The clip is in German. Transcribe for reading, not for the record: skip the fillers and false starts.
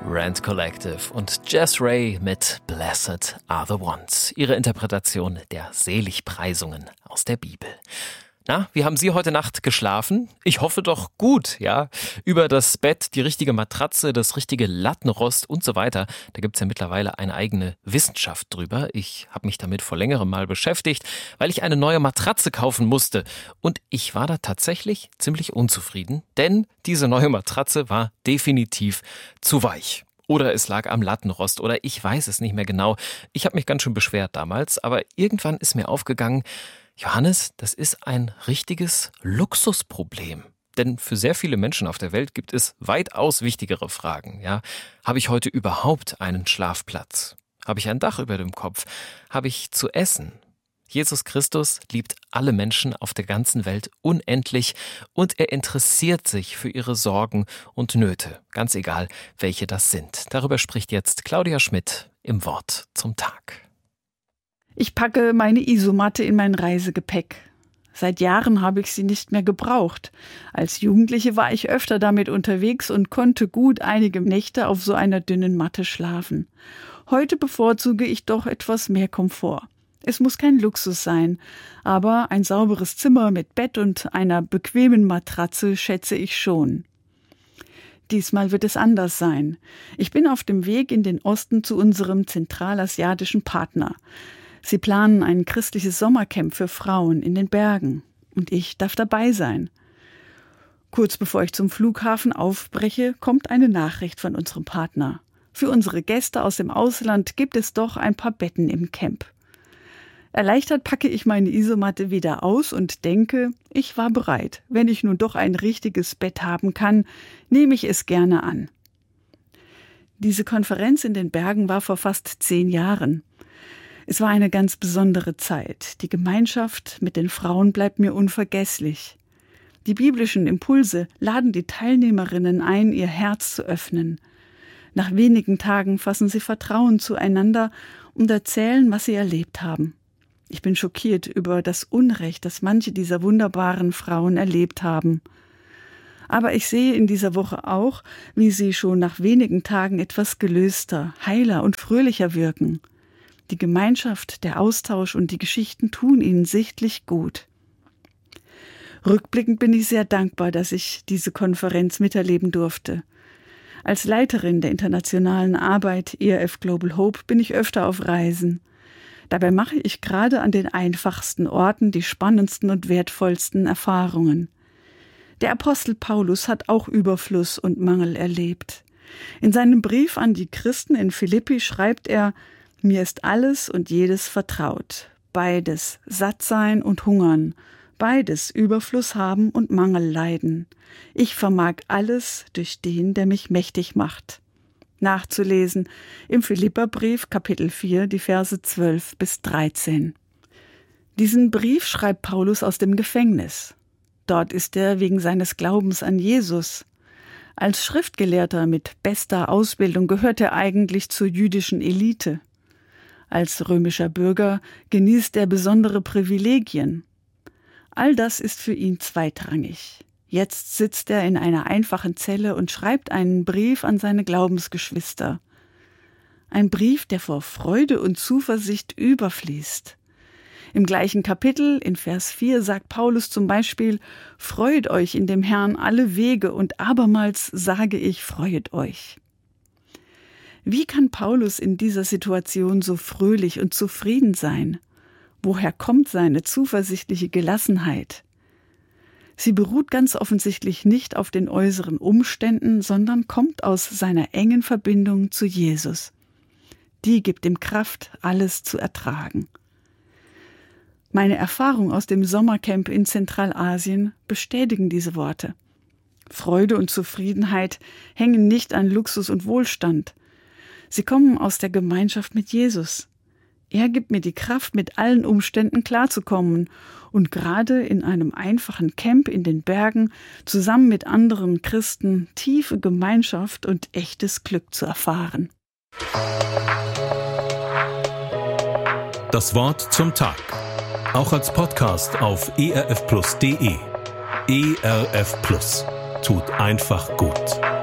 Rand Collective und Jess Ray mit Blessed Are the Ones. Ihre Interpretation der Seligpreisungen aus der Bibel. Na, wie haben Sie heute Nacht geschlafen? Ich hoffe doch gut, ja. Über das Bett, die richtige Matratze, das richtige Lattenrost und so weiter. Da gibt's ja mittlerweile eine eigene Wissenschaft drüber. Ich habe mich damit vor längerem mal beschäftigt, weil ich eine neue Matratze kaufen musste. Und ich war da tatsächlich ziemlich unzufrieden, denn diese neue Matratze war definitiv zu weich. Oder es lag am Lattenrost oder ich weiß es nicht mehr genau. Ich habe mich ganz schön beschwert damals, aber irgendwann ist mir aufgegangen, Johannes, das ist ein richtiges Luxusproblem. Denn für sehr viele Menschen auf der Welt gibt es weitaus wichtigere Fragen. Ja? Habe ich heute überhaupt einen Schlafplatz? Habe ich ein Dach über dem Kopf? Habe ich zu essen? Jesus Christus liebt alle Menschen auf der ganzen Welt unendlich und er interessiert sich für ihre Sorgen und Nöte, ganz egal, welche das sind. Darüber spricht jetzt Claudia Schmidt im Wort zum Tag. Ich packe meine Isomatte in mein Reisegepäck. Seit Jahren habe ich sie nicht mehr gebraucht. Als Jugendliche war ich öfter damit unterwegs und konnte gut einige Nächte auf so einer dünnen Matte schlafen. Heute bevorzuge ich doch etwas mehr Komfort. Es muss kein Luxus sein, aber ein sauberes Zimmer mit Bett und einer bequemen Matratze schätze ich schon. Diesmal wird es anders sein. Ich bin auf dem Weg in den Osten zu unserem zentralasiatischen Partner. Sie planen ein christliches Sommercamp für Frauen in den Bergen. Und ich darf dabei sein. Kurz bevor ich zum Flughafen aufbreche, kommt eine Nachricht von unserem Partner. Für unsere Gäste aus dem Ausland gibt es doch ein paar Betten im Camp. Erleichtert packe ich meine Isomatte wieder aus und denke, ich war bereit. Wenn ich nun doch ein richtiges Bett haben kann, nehme ich es gerne an. Diese Konferenz in den Bergen war vor fast 10 Jahren. Es war eine ganz besondere Zeit. Die Gemeinschaft mit den Frauen bleibt mir unvergesslich. Die biblischen Impulse laden die Teilnehmerinnen ein, ihr Herz zu öffnen. Nach wenigen Tagen fassen sie Vertrauen zueinander und erzählen, was sie erlebt haben. Ich bin schockiert über das Unrecht, das manche dieser wunderbaren Frauen erlebt haben. Aber ich sehe in dieser Woche auch, wie sie schon nach wenigen Tagen etwas gelöster, heiler und fröhlicher wirken. Die Gemeinschaft, der Austausch und die Geschichten tun ihnen sichtlich gut. Rückblickend bin ich sehr dankbar, dass ich diese Konferenz miterleben durfte. Als Leiterin der internationalen Arbeit ERF Global Hope bin ich öfter auf Reisen. Dabei mache ich gerade an den einfachsten Orten die spannendsten und wertvollsten Erfahrungen. Der Apostel Paulus hat auch Überfluss und Mangel erlebt. In seinem Brief an die Christen in Philippi schreibt er: Mir ist alles und jedes vertraut, beides Sattsein und Hungern, beides Überfluss haben und Mangel leiden. Ich vermag alles durch den, der mich mächtig macht. Nachzulesen im Philipperbrief, Kapitel 4, die Verse 12 bis 13. Diesen Brief schreibt Paulus aus dem Gefängnis. Dort ist er wegen seines Glaubens an Jesus. Als Schriftgelehrter mit bester Ausbildung gehört er eigentlich zur jüdischen Elite. Als römischer Bürger genießt er besondere Privilegien. All das ist für ihn zweitrangig. Jetzt sitzt er in einer einfachen Zelle und schreibt einen Brief an seine Glaubensgeschwister. Ein Brief, der vor Freude und Zuversicht überfließt. Im gleichen Kapitel, in Vers 4, sagt Paulus zum Beispiel: Freut euch in dem Herrn alle Wege und abermals sage ich, freuet euch. Wie kann Paulus in dieser Situation so fröhlich und zufrieden sein? Woher kommt seine zuversichtliche Gelassenheit? Sie beruht ganz offensichtlich nicht auf den äußeren Umständen, sondern kommt aus seiner engen Verbindung zu Jesus. Die gibt ihm Kraft, alles zu ertragen. Meine Erfahrungen aus dem Sommercamp in Zentralasien bestätigen diese Worte. Freude und Zufriedenheit hängen nicht an Luxus und Wohlstand. Sie kommen aus der Gemeinschaft mit Jesus. Er gibt mir die Kraft, mit allen Umständen klarzukommen und gerade in einem einfachen Camp in den Bergen zusammen mit anderen Christen tiefe Gemeinschaft und echtes Glück zu erfahren. Das Wort zum Tag. Auch als Podcast auf erfplus.de. ERF Plus. Tut einfach gut.